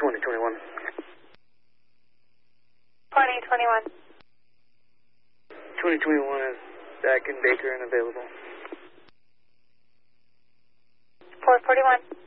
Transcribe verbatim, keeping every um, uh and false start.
twenty twenty-one. twenty twenty-one. twenty twenty-one is back in Baker and available. four forty-one.